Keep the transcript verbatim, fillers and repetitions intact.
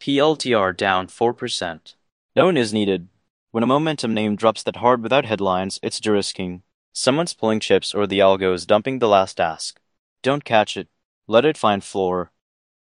P L T R down four percent. No one is needed. When a momentum name drops that hard without headlines, it's de-risking. Someone's pulling chips or the algo is dumping the last ask. Don't catch it. Let it find floor.